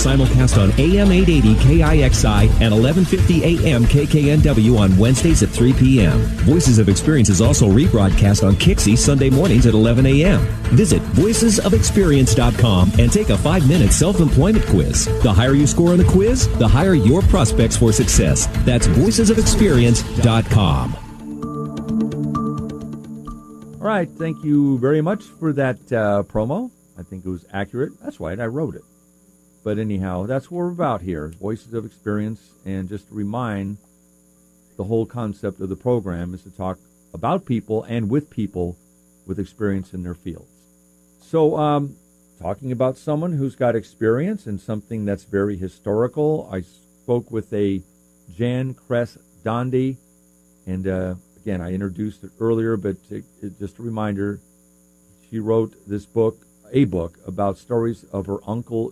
Simulcast on AM 880 KIXI and 1150 AM KKNW on Wednesdays at 3 p.m. Voices of Experience is also rebroadcast on Kixie Sunday mornings at 11 a.m. Visit voicesofexperience.com and take a 5-minute self-employment quiz. The higher you score on the quiz, the higher your prospects for success. That's voicesofexperience.com. All right, thank you very much for that promo. I think it was accurate. That's right, I wrote it. But anyhow, that's what we're about here, Voices of Experience. And just to remind, the whole concept of the program is to talk about people and with people with experience in their fields. So, talking about someone who's got experience in something that's very historical, I spoke with a Jan Kress-Dondi, and again, I introduced it earlier, but just a reminder, she wrote this book, a book, about stories of her uncle